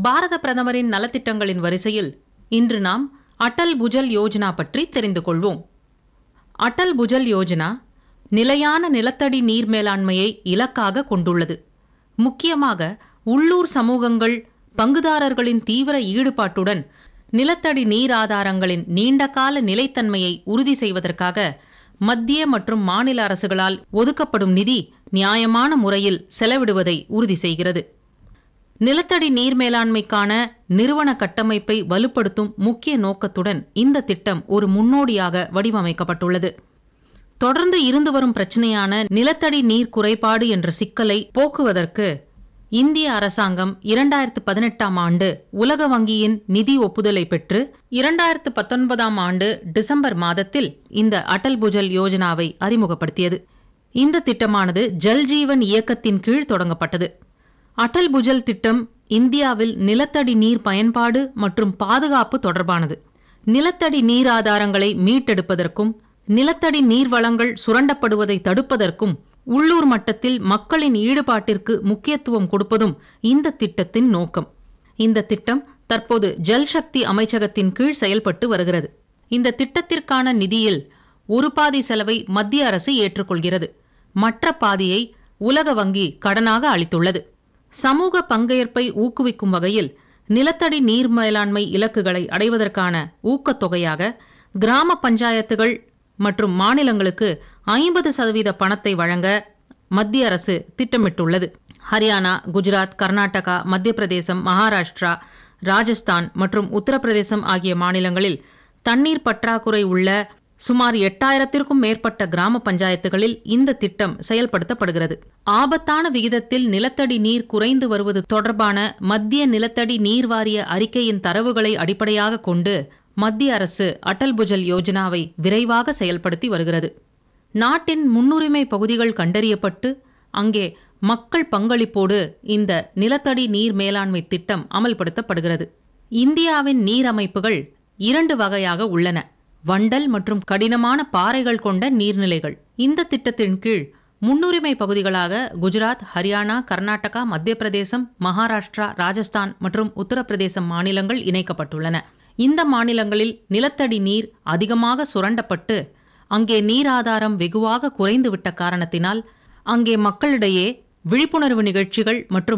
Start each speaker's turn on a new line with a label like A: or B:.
A: பாரத பிரதமரின் நலத்திட்டங்களின் வரிசையில் இன்று நாம் அடல் புஜல் யோஜனா பற்றி தெரிந்து கொள்வோம். அடல் புஜல் யோஜனா நிலையான நிலத்தடி நீர் மேலாண்மையை இலக்காக கொண்டுள்ளது. முக்கியமாக உள்ளூர் சமூகங்கள் பங்குதாரர்களின் தீவிர ஈடுபாட்டுடன் நிலத்தடி நீர் ஆதாரங்களின் நீண்டகால நிலைத்தன்மையை உறுதி செய்வதற்காக மத்திய மற்றும் மாநில அரசுகளால் ஒதுக்கப்படும் நிதி நியாயமான முறையில் செலவிடுவதை உறுதி செய்கிறது. நிலத்தடி நீர் மேலாண்மைக்கான நிறுவன கட்டமைப்பை வலுப்படுத்தும் முக்கிய நோக்கத்துடன் இந்த திட்டம் ஒரு முன்னோடியாக வடிவமைக்கப்பட்டுள்ளது. தொடர்ந்து இருந்து வரும் பிரச்சனையான நிலத்தடி நீர் குறைபாடு என்ற சிக்கலை போக்குவதற்கு இந்திய அரசாங்கம் 2018ஆம் ஆண்டு உலக வங்கியின் நிதி ஒப்புதலை பெற்று 2019ஆம் ஆண்டு டிசம்பர் மாதத்தில் இந்த அடல் புஜல் யோஜனாவை அறிமுகப்படுத்தியது. இந்த திட்டமானது ஜல் ஜீவன் இயக்கத்தின் கீழ் தொடங்கப்பட்டது. அடல் புஜல் திட்டம் இந்தியாவில் நிலத்தடி நீர் பயன்பாடு மற்றும் பாதுகாப்பு தொடர்பானது. நிலத்தடி நீர் ஆதாரங்களை மீட்டெடுப்பதற்கும் நிலத்தடி நீர் வளங்கள் சுரண்டப்படுவதை தடுப்பதற்கும் உள்ளூர் மட்டத்தில் மக்களின் ஈடுபாட்டிற்கு முக்கியத்துவம் கொடுப்பதும் இந்த திட்டத்தின் நோக்கம். இந்த திட்டம் தற்போது ஜல் சக்தி அமைச்சகத்தின் கீழ் செயல்பட்டு வருகிறது. இந்த திட்டத்திற்கான நிதியில் ஒரு பாதி செலவை மத்திய அரசு ஏற்றுக்கொள்கிறது. மற்ற பாதியை உலக வங்கி கடனாக அளித்துள்ளது. சமூக பங்கேற்பை ஊக்குவிக்கும் வகையில் நிலத்தடி நீர் மேலாண்மை இலக்குகளை அடைவதற்கான ஊக்கத்தொகையாக கிராம பஞ்சாயத்துகள் மற்றும் மாநிலங்களுக்கு 50% பணத்தை வழங்க மத்திய அரசு திட்டமிட்டுள்ளது. ஹரியானா, குஜராத், கர்நாடகா, மத்திய பிரதேசம், மகாராஷ்டிரா, ராஜஸ்தான் மற்றும் உத்தரப்பிரதேசம் ஆகிய மாநிலங்களில் தண்ணீர் பற்றாக்குறை உள்ள சுமார் 8000த்திற்கும் மேற்பட்ட கிராம பஞ்சாயத்துகளில் இந்த திட்டம் செயல்படுத்தப்படுகிறது. ஆபத்தான விகிதத்தில் நிலத்தடி நீர் குறைந்து வருவது தொடர்பான மத்திய நிலத்தடி நீர் வாரிய அறிக்கையின் தரவுகளை அடிப்படையாக கொண்டு மத்திய அரசு அடல் புஜல் யோஜனாவை விரைவாக செயல்படுத்தி வருகிறது. நாட்டின் முன்னுரிமை பகுதிகள் கண்டறியப்பட்டு அங்கே மக்கள் பங்களிப்போடு இந்த நிலத்தடி நீர் மேலாண்மை திட்டம் அமல்படுத்தப்படுகிறது. இந்தியாவின் நீர் அமைப்புகள் 2 வகையாக உள்ளன. வண்டல் மற்றும் கடினமான பாறைகள் கொண்ட நீர்நிலைகள். இந்த திட்டத்தின் கீழ் முன்னுரிமை பகுதிகளாக குஜராத், ஹரியானா, கர்நாடகா, மத்திய பிரதேசம், மகாராஷ்டிரா, ராஜஸ்தான் மற்றும் உத்தரப்பிரதேசம் மாநிலங்கள் இணைக்கப்பட்டுள்ளன. இந்த மாநிலங்களில் நிலத்தடி நீர் அதிகமாக சுரண்டப்பட்டு அங்கே நீராதாரம் வெகுவாக குறைந்துவிட்ட காரணத்தினால் அங்கே மக்களிடையே விழிப்புணர்வு நிகழ்ச்சிகள் மற்றும்